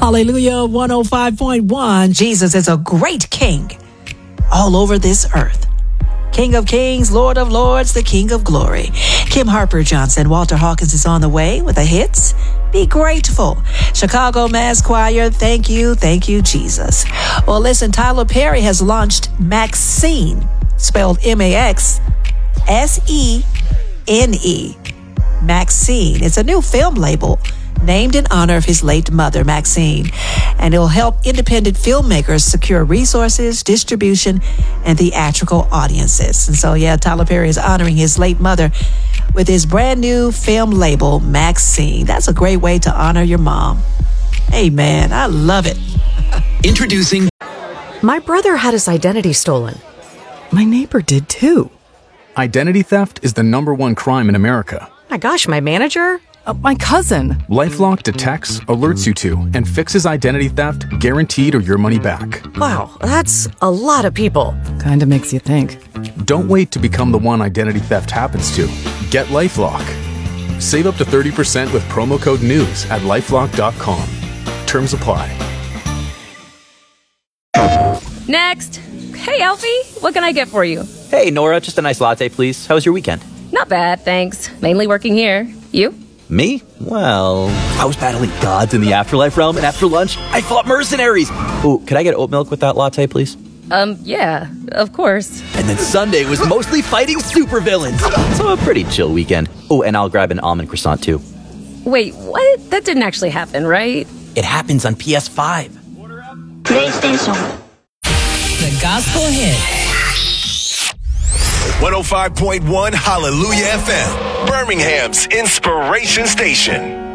Hallelujah, 105.1. Jesus is a great king all over this earth. King of kings, Lord of lords, the King of glory. Kim Harper Johnson, Walter Hawkins is on the way with the hits. Be grateful. Chicago Mass Choir, thank you, Jesus. Well, listen, Tyler Perry has launched Maxine, spelled Maxsene. Maxine. It's a new film label named in honor of his late mother, Maxine, and it will help independent filmmakers secure resources, distribution, and theatrical audiences. And so, Tyler Perry is honoring his late mother with his brand new film label, Maxine. That's a great way to honor your mom. Hey, man, I love it. Introducing. My brother had his identity stolen. My neighbor did too. Identity theft is the #1 crime in America. My gosh, my manager? My cousin. LifeLock detects, alerts you to, and fixes identity theft guaranteed or your money back. Wow, that's a lot of people. Kinda makes you think. Don't wait to become the one identity theft happens to. Get LifeLock. Save up to 30% with promo code NEWS at LifeLock.com. Terms apply. Next. Hey, Alfie. What can I get for you? Hey, Nora. Just a nice latte, please. How was your weekend? Not bad, thanks. Mainly working here. You? Me? Well, I was battling gods in the afterlife realm, and after lunch, I fought mercenaries. Ooh, could I get oat milk with that latte, please? Yeah, of course. And then Sunday was mostly fighting supervillains. So a pretty chill weekend. Oh, and I'll grab an almond croissant, too. Wait, what? That didn't actually happen, right? It happens on PS5. PlayStation. The gospel hit. 105.1 Hallelujah FM, Birmingham's inspiration station.